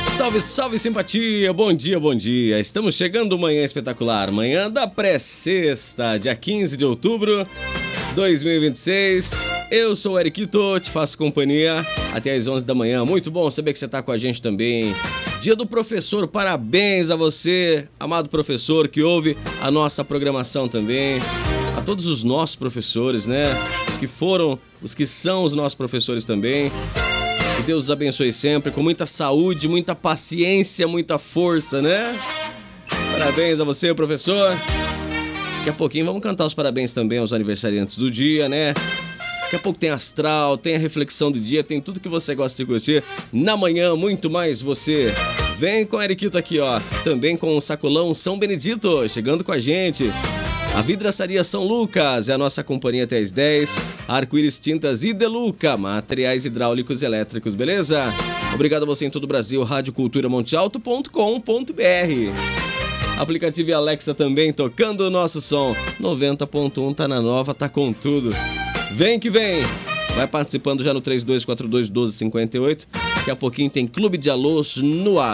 Salve, salve simpatia, bom dia, bom dia. Estamos chegando manhã espetacular, manhã da pré-sexta, dia 15 de outubro 2026. Eu sou o Eriquito, te faço companhia até às 11 da manhã. Muito bom saber que você está com a gente também. Dia do professor, parabéns a você, amado professor, que ouve a nossa programação também. A todos os nossos professores, né? Os que foram, os que são os nossos professores também. Que Deus os abençoe sempre, com muita saúde, muita paciência, muita força, né? Parabéns a você, professor. Daqui a pouquinho vamos cantar os parabéns também aos aniversariantes do dia, né? Daqui a pouco tem astral, tem a reflexão do dia, tem tudo que você gosta de curtir. Na manhã, muito mais você. Vem com o Eriquito aqui, ó. Também com o Sacolão São Benedito, chegando com a gente. A Vidraçaria São Lucas é a nossa companhia até às 10. Arco-Íris Tintas e Deluca, materiais hidráulicos e elétricos, beleza? Obrigado a você em todo o Brasil, radioculturamontealto.com.br. Aplicativo e Alexa também tocando o nosso som. 90.1 tá na nova, tá com tudo. Vem que vem! Vai participando já no 3242-1258. Daqui a pouquinho tem Clube de Alôs no ar.